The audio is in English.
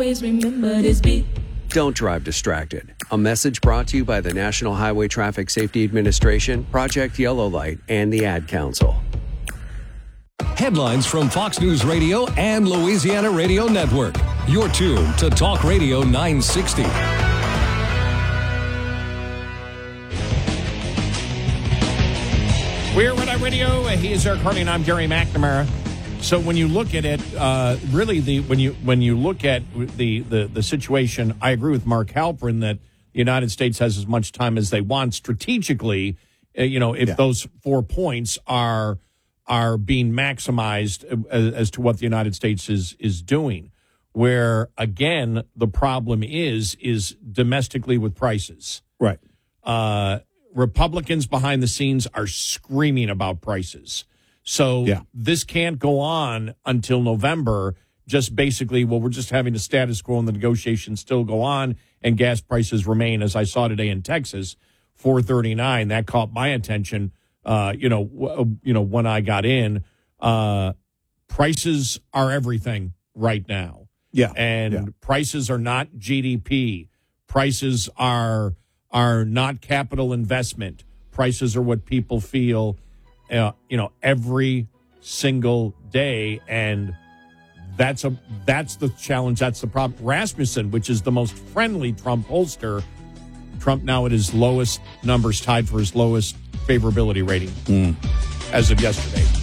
Always remember this beat. Don't drive distracted. A message brought to you by the National Highway Traffic Safety Administration, Project Yellow Light, and the Ad Council. Headlines from Fox News Radio and Louisiana Radio Network. You're tuned to Talk Radio 960. We're Red Eye Radio. He is Eric Harley, and I'm Gary McNamara. So when you look at it, really, when you look at the situation, I agree with Mark Halperin that the United States has as much time as they want strategically. If those 4 points are being maximized as to what the United States is doing. Where again, the problem is domestically with prices. Right. Republicans behind the scenes are screaming about prices. So this can't go on until November. Just basically, we're just having the status quo and the negotiations still go on, and gas prices remain, as I saw today in Texas, $4.39. That caught my attention. When I got in, prices are everything right now. Yeah, and prices are not GDP. Prices are not capital investment. Prices are what people feel. Every single day, and that's the challenge. That's the problem. Rasmussen, which is the most friendly Trump pollster, Trump now at his lowest numbers, tied for his lowest favorability rating as of yesterday.